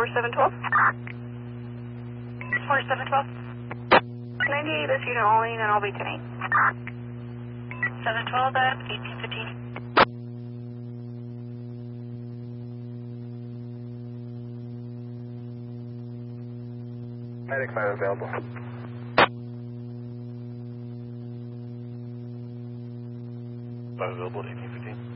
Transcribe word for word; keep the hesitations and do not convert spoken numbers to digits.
four seven one two. four seven one two. ninety-eight, this unit only, and I'll be ten eight. seven twelve at eighteen fifteen. Medic five available. five available, eighteen fifteen.